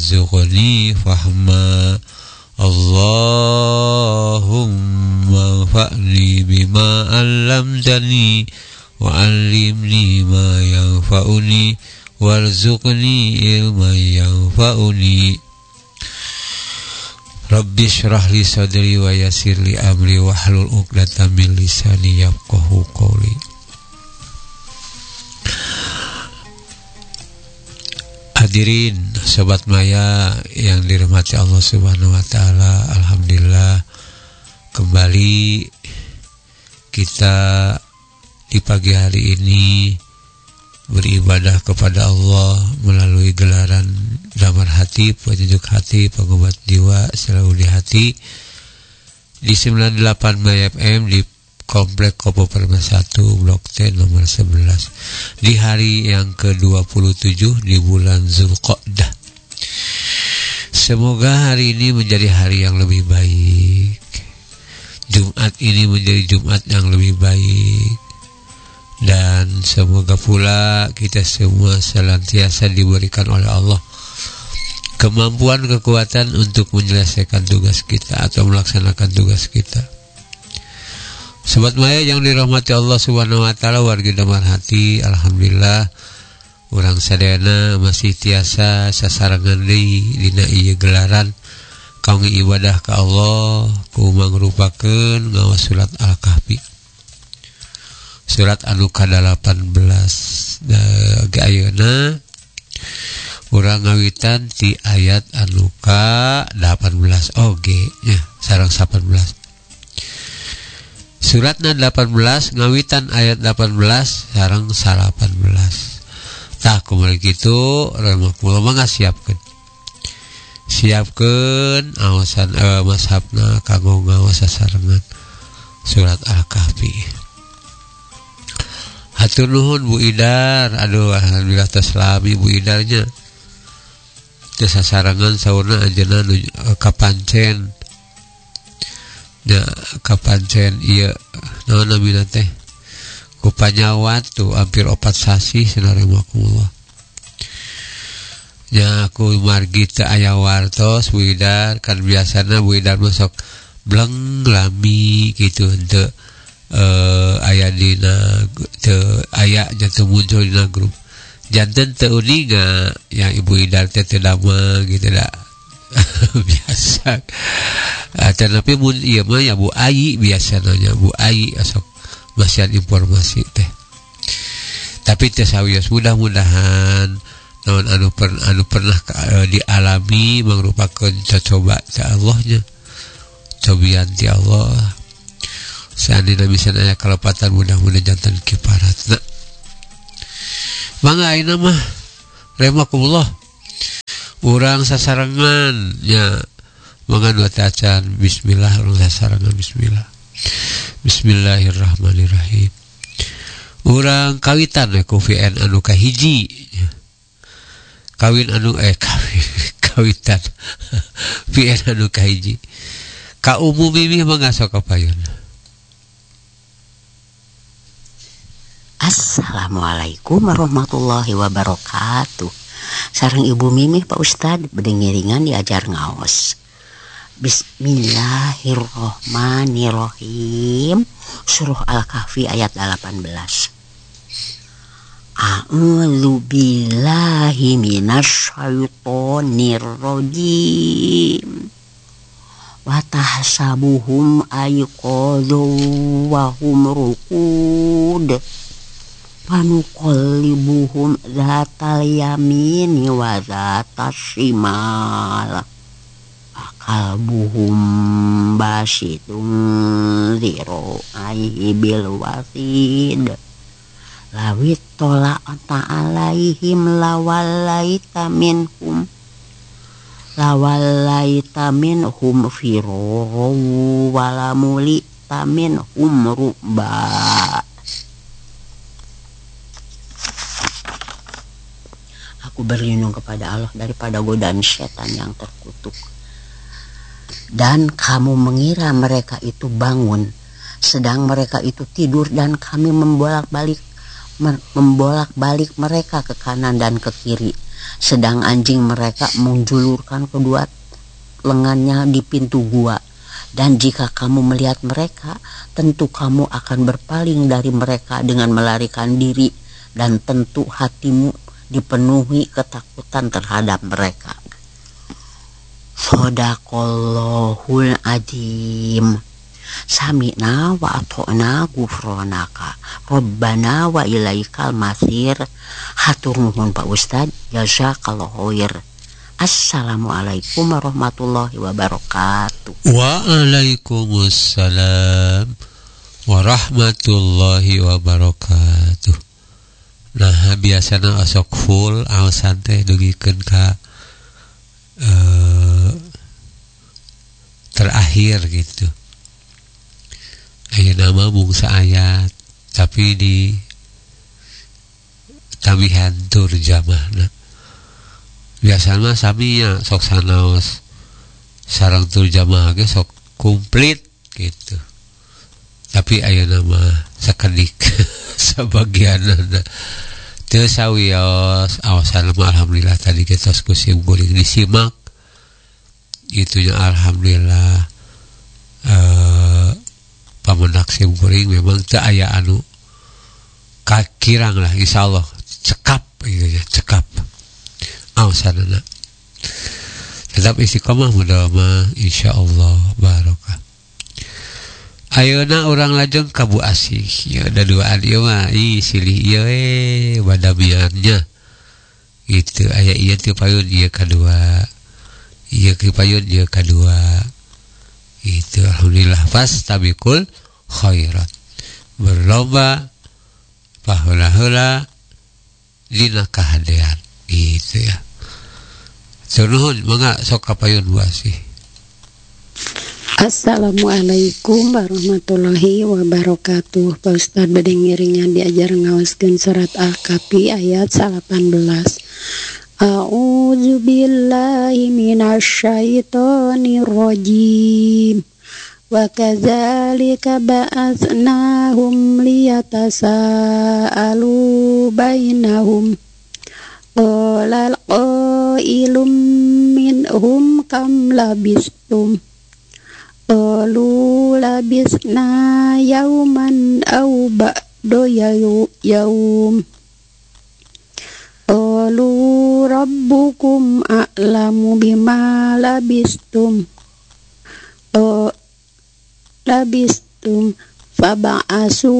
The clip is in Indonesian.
warzuqni fahma. Allahumma fa'li bima 'allamtani wa 'allimni ma yanfa'uni warzuqni ilman yanfa'uni. Rabbi shrah li sadri wa yassir li amri wahlul 'uqdatam min lisani yafqahu qawli. Hadirin sobat Maya yang dirahmati Allah Subhanahu wa taala, alhamdulillah kembali kita di pagi hari ini beribadah kepada Allah melalui gelaran damar hati, penyejuk hati, pengobat jiwa, selalu di hati di 98 Maya FM di Komplek Kopo Permai 1 Blok T nomor 11 di hari yang ke-27 di bulan Zulqa'dah. Semoga hari ini menjadi hari yang lebih baik, Jumat ini menjadi Jumat yang lebih baik, dan semoga pula kita semua senantiasa diberikan oleh Allah kemampuan, kekuatan untuk menyelesaikan tugas kita atau melaksanakan tugas kita. Sobat Maya yang dirahmati Allah Subhanahu wa taala, wargi damar hati, alhamdulillah urang sadayana masih tiasa sasarangan deui dina ieu gelaran kangge ibadah ka Allah ku mangrupakeun ngaos surat Al-Kahfi. Surat anu ka-18 ge ayeuna urang ngawitan ti ayat anu ka-18 oge nya sareng 18. Suratna 18 ngawitan ayat 18 sareng 18. Tah kumaha kitu rahimakumullah mangga siapkeun aosan mashapna kanggo ngaos sasarengan surat Al-Kahfi. Hatur nuhun Bu Idar, aduh alhamdulillah taslami Bu Idarnya. Teu sasarengan saurna anjeunna kapancen. Ya kapancen ieu naon namina teh ku panyawat tuh hampir 4 sasi sanaremakumullah. Ya aku margi teu aya wartos Bu Idar, kan biasana Bu Idar masuk bleng lami kitu henteu aya dina teu aya jantung muncul dina grup. Janten teu uninga yang Ibu Idar teh teu damang gitu dah. Biasa. Tapi mun ieu mah ya Bu Ayi biasanya Bu Ayi asok basian informasi teh. Tapi teh sawios mudah-mudahan naon anu pernah dialami mangrupakeun coba ti Allahnya. Cobian ti Allah. Seandainya bisa aya kalepatan mudah-mudahan janten kiparatna. Mangga ayeuna mah rahimakumullah urang sasarengan ya mangga nu tacan bismillah urang sasarengan bismillah. Bismillahirrahmanirrahim. Urang kawitan ku VN anu kahiji. Kawitan VN anu kahiji. Ka umum mimih mangga sok kapayeun. Assalamualaikum warahmatullahi wabarakatuh. Sareng Ibu Mimih Pak Ustad bade ngiringan diajar ngaos. Bismillahirrahmanirrahim. Surah Al-Kahfi ayat 18. A'udzu billahi minasyaitonir rajim. Wa tahsabuhum ayqadhu wa hum ruqud. Panuqallibuhum zatal yamini wa zatas shimal. Qalbuhum basyitun zira'aihi bil wasid. Lawit tola'ata alaihim lawallaita minhum firoro walamulita minhum ru'ba. Aku berlindung kepada Allah daripada godaan setan yang terkutuk. Dan kamu mengira mereka itu bangun, sedang mereka itu tidur, dan kami membolak-balik mereka ke kanan dan ke kiri, sedang anjing mereka menjulurkan kedua lengannya di pintu gua. Dan jika kamu melihat mereka, tentu kamu akan berpaling dari mereka dengan melarikan diri, dan tentu hatimu dipenuhi ketakutan terhadap mereka. Shadaqallahul adzim. Sami'na wa ata'na ghufranaka Rabbana wa ilaikal masir. Hatur nuhun Pak Ustad, jazakallahu khair. Assalamualaikum warahmatullahi wabarakatuh. Waalaikumsalam warahmatullahi wabarakatuh. Nah, biasana asok full alasan teh dugikeun ka terakhir gitu. Aya nama bungsa ayat tapi di tambihan turjamahna. Biasanya saminya sok sanaos sareng turjamah ge sok komplit gitu. Tapi aya nama sakedik sabagianna teu sawios awasan mah alhamdulillah tadi kita kusim guring disimak itunya alhamdulillah. Pamendak sim guring memang teu aya anu kakirang lah, insyaallah cekap gitu ya, cekap awasanana. Tetap istiqomah mudah-mudahan insyaallah barokah. Ayeuna urang lajeng ka Bu Asih. Ya ada duaan ieu mah silih ieu badamiannya. Gitu aya ieu teu payun ieu kadua. Ieu ki payun ieu kadua. Itu alhamdulillah fastabiqul khairat. Berlomba paheula-heula dina kahadean. Gitu ya. Nuhun mangga sok kapayun Bu Asih. Assalamualaikum warahmatullahi wabarakatuh. Pak Ustad bade ngiringan diajar ngaoskeun surat Al-Kahfi ayat 18. A'udzu billahi minasyaitonir rajim. Wa kadzalika ba'atsnahum liyatasaalu bainahum. Qala qailum minhum kam labistum. Qalu labisna yauman aw ba'da yaum. Qalu rabbukum a'lamu bima labistum. Labistum faba'asu